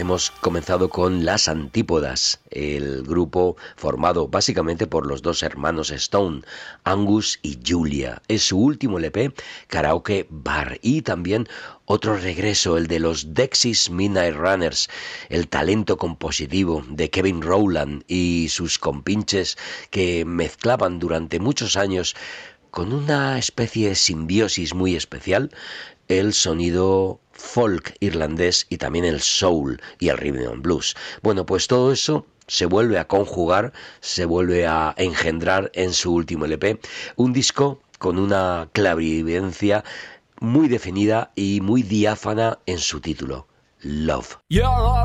hemos comenzado con Las Antípodas, el grupo formado básicamente por los dos hermanos Stone, Angus y Julia. Es su último LP, Karaoke Bar, y también otro regreso, el de los Dexys Midnight Runners, el talento compositivo de Kevin Rowland y sus compinches que mezclaban durante muchos años con una especie de simbiosis muy especial el sonido folk irlandés y también el soul y el rhythm and blues. Bueno, pues todo eso se vuelve a conjugar, se vuelve a engendrar en su último LP, un disco con una clarividencia muy definida y muy diáfana en su título, Love. You're